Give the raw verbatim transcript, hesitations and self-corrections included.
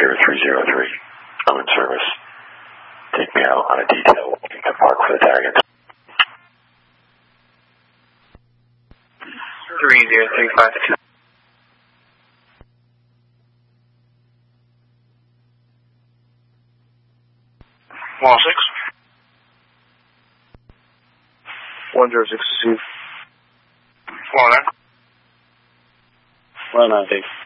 zero three zero three. I'm in service. Take me out on a detail. You can park for the tag. three zero three five two. one six. one zero six two. one nine. one nine eight.